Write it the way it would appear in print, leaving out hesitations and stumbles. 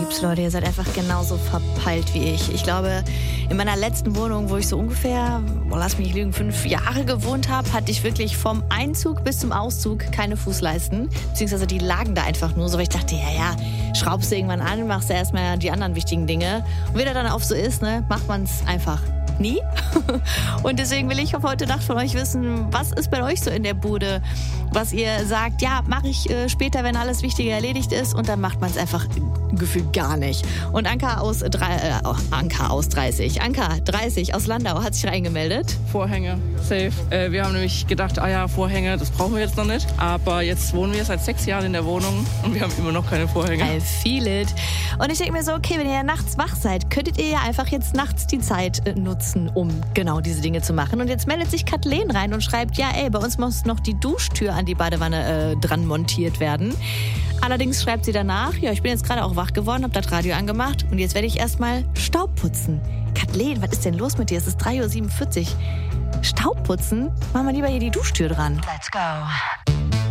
Tipps, Leute. Ihr seid einfach genauso verpeilt wie ich. Ich glaube, in meiner letzten Wohnung, wo ich so ungefähr, lass mich nicht lügen, 5 Jahre gewohnt habe, hatte ich wirklich vom Einzug bis zum Auszug keine Fußleisten. Beziehungsweise die lagen da einfach nur so, weil ich dachte, ja, schraubst du irgendwann an, machst du erstmal die anderen wichtigen Dinge. Und wie das dann auch so ist, ne, macht man es einfach nie. Und deswegen will ich heute Nacht von euch wissen, was ist bei euch so in der Bude, was ihr sagt, ja, mache ich später, wenn alles Wichtige erledigt ist, und dann macht man es einfach gefühlt gar nicht. Und Anka 30 aus Landau hat sich reingemeldet. Vorhänge, safe. Wir haben nämlich gedacht, Vorhänge, das brauchen wir jetzt noch nicht. Aber jetzt wohnen wir seit 6 Jahren in der Wohnung und wir haben immer noch keine Vorhänge. I feel it. Und ich denke mir so, okay, wenn ihr ja nachts wach seid, könntet ihr ja einfach jetzt nachts die Zeit nutzen, um genau diese Dinge zu machen. Und jetzt meldet sich Kathleen rein und schreibt, ja, bei uns muss noch die Duschtür an die Badewanne dran montiert werden. Allerdings schreibt sie danach, ja, ich bin jetzt gerade auch wach geworden, habe das Radio angemacht und jetzt werde ich erstmal Staub putzen. Kathleen, was ist denn los mit dir? Es ist 3:47 Uhr. Staub putzen? Machen wir lieber hier die Duschtür dran. Let's go.